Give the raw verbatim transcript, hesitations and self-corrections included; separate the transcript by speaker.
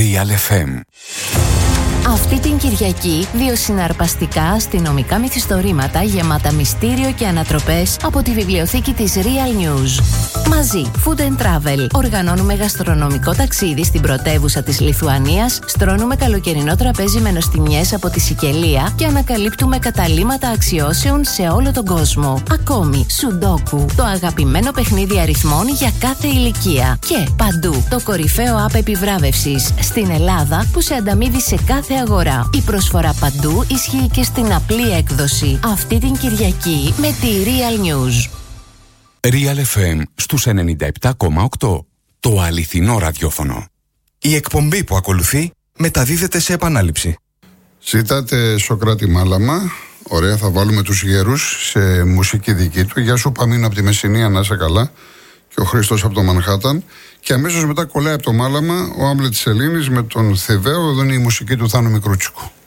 Speaker 1: Real εφ εμ.
Speaker 2: Αυτή την Κυριακή, δύο συναρπαστικά αστυνομικά μυθιστορήματα γεμάτα μυστήριο και ανατροπές από τη βιβλιοθήκη της Real News. Μαζί, Food and Travel. Οργανώνουμε γαστρονομικό ταξίδι στην πρωτεύουσα της Λιθουανίας, στρώνουμε καλοκαιρινό τραπέζι με νοστιμιές από τη Σικελία και ανακαλύπτουμε καταλύματα αξιώσεων σε όλο τον κόσμο. Ακόμη, Σουντόκου, το αγαπημένο παιχνίδι αριθμών για κάθε ηλικία. Και παντού, το κορυφαίο app επιβράβευσης στην Ελλάδα που σε ανταμείβει σε κάθε αγορά. Η προσφορά παντού ισχύει και στην απλή έκδοση. Αυτή την Κυριακή με τη Real News.
Speaker 1: Real εφ εμ στους ενενήντα επτά κόμμα οκτώ. Το αληθινό ραδιόφωνο.
Speaker 3: Η εκπομπή που ακολουθεί μεταδίδεται σε επανάληψη.
Speaker 4: Ζητάτε Σοκράτη Μάλαμα. Ωραία, θα βάλουμε τους γέρους σε μουσική δική του. Γεια σου Παμίνο από τη Μεσσηνία, να είσαι καλά. Και ο Χρήστος από το Μανχάταν. Και αμέσως μετά κολλάει από το Μάλαμα ο Άμπλετ της Ελλήνης με τον Θεβαίο. Εδώ είναι η μουσική του Θάνου Μικρούτσικου.